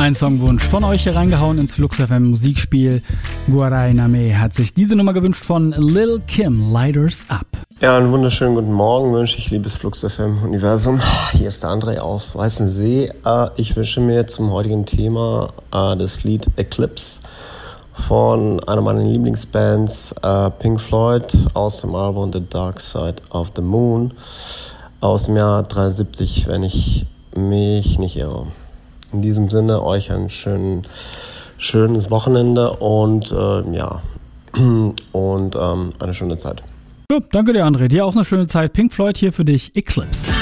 Ein Songwunsch von euch hier reingehauen ins Flux FM Musikspiel. Guarainame hat sich diese Nummer gewünscht von Lil Kim, Lighters Up. Ja, einen wunderschönen guten Morgen wünsche ich, liebes Flux FM Universum. Hier ist der André aus Weißensee. Ich wünsche mir zum heutigen Thema das Lied Eclipse von einer meiner Lieblingsbands, Pink Floyd, aus dem Album The Dark Side of the Moon aus dem Jahr 73, wenn ich mich nicht irre. In diesem Sinne euch ein schönes Wochenende und eine schöne Zeit. Gut, danke dir, André. Dir auch eine schöne Zeit. Pink Floyd hier für dich, Eclipse.